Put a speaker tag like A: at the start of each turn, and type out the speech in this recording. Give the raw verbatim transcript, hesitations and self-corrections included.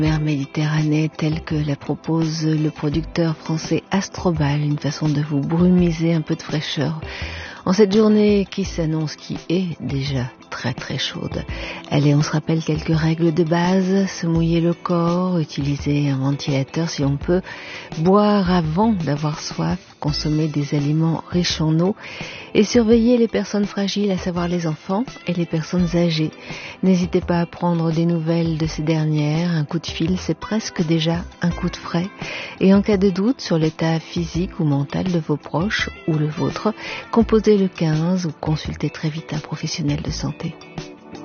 A: Mer Méditerranée telle que la propose le producteur français Astrobal, une façon de vous brumiser un peu de fraîcheur en cette journée qui s'annonce, qui est déjà très très chaude. Allez, on se rappelle quelques règles de base: se mouiller le corps, utiliser un ventilateur si on peut, boire avant d'avoir soif, consommer des aliments riches en eau et surveiller les personnes fragiles, à savoir les enfants et les personnes âgées. N'hésitez pas à prendre des nouvelles de ces dernières. Un coup de fil, c'est presque déjà un coup de frais. Et en cas de doute sur l'état physique ou mental de vos proches ou le vôtre, composez le quinze ou consultez très vite un professionnel de santé.